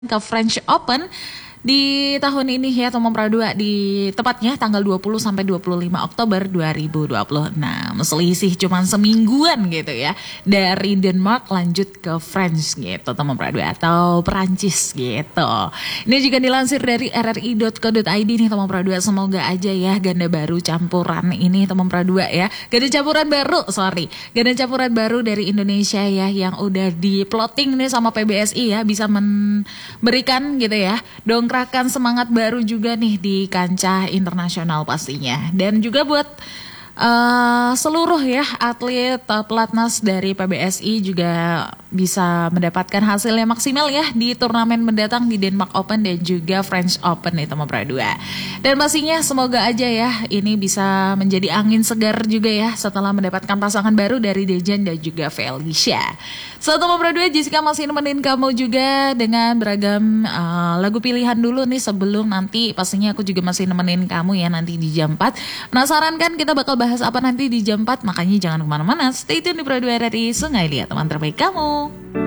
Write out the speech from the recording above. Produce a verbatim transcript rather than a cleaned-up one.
ke French Open di tahun ini ya, teman Pradua, di tepatnya tanggal dua puluh sampai dua puluh lima Oktober dua ribu dua puluh enam. Selisih cuman semingguan gitu ya. Dari Denmark lanjut ke France gitu, teman Pradua, atau Perancis gitu. Ini juga dilansir dari r r i dot co dot i d nih, teman Pradua. Semoga aja ya ganda baru campuran ini, teman Pradua ya. Ganda campuran baru, sorry. Ganda campuran baru dari Indonesia ya, yang udah di plotting nih sama P B S I ya, bisa memberikan gitu ya, dong gerakan semangat baru juga nih di kancah internasional pastinya. Dan juga buat uh, seluruh ya atlet uh, pelatnas dari P B S I juga bisa mendapatkan hasil yang maksimal ya di turnamen mendatang di Denmark Open dan juga French Open nih, teman Pradua. Dan pastinya semoga aja ya ini bisa menjadi angin segar juga ya setelah mendapatkan pasangan baru dari Dejan dan juga Felicia. So, teman Pradua, Jessica masih nemenin kamu juga dengan beragam uh, lagu pilihan dulu nih sebelum nanti pastinya aku juga masih nemenin kamu ya nanti di jam empat. Penasaran kan kita bakal bahas apa nanti di jam empat? Makanya jangan kemana-mana, stay tune di Pradua R R I Sungai Liat, teman terbaik kamu.